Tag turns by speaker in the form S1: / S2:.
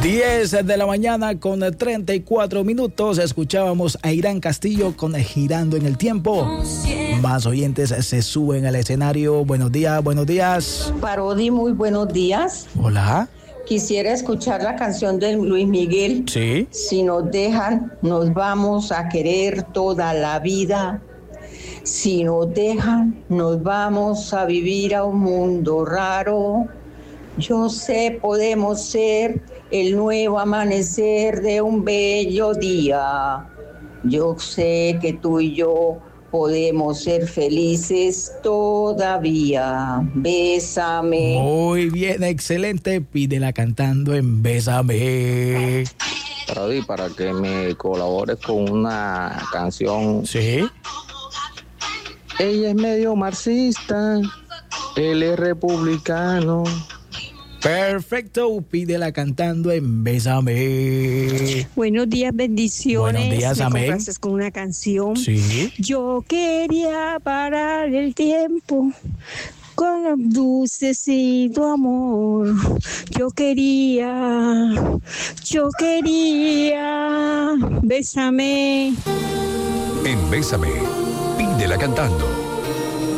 S1: 10 de la mañana con 34 minutos. Escuchábamos a Irán Castillo con Girando en el Tiempo. Más oyentes se suben al escenario. Buenos días, buenos días.
S2: Parodi, muy buenos días.
S1: Hola.
S2: Quisiera escuchar la canción de Luis Miguel.
S1: Sí.
S2: Si nos dejan, nos vamos a querer toda la vida. Si nos dejan, nos vamos a vivir a un mundo raro. Yo sé, podemos ser el nuevo amanecer de un bello día. Yo sé que tú y yo podemos ser felices todavía. Bésame.
S1: Muy bien, excelente. Pídela cantando en Bésame.
S3: Para que me colabores con una canción.
S1: Sí.
S3: Ella es medio marxista, él es republicano.
S1: Perfecto, pídela cantando en Bésame.
S4: Buenos días, bendiciones.
S1: Buenos días,
S4: ¿Me
S1: amén.
S4: complaces con una canción?
S1: Sí.
S4: Yo quería parar el tiempo con los dulces y tu amor. Yo quería, bésame.
S5: En Bésame, pídela cantando.